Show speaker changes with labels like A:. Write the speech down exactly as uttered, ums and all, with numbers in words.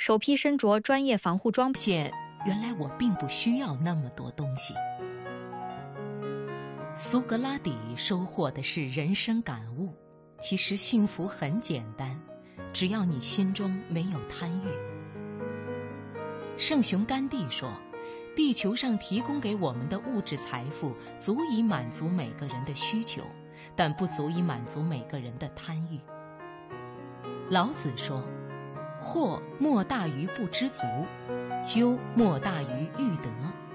A: 首批身着专业防护装。
B: 现原来我并不需要那么多东西。苏格拉底收获的是人生感悟，其实幸福很简单，只要你心中没有贪欲。圣雄甘地说，地球上提供给我们的物质财富足以满足每个人的需求，但不足以满足每个人的贪欲。老子说，惑莫大于不知足，究莫大于欲得。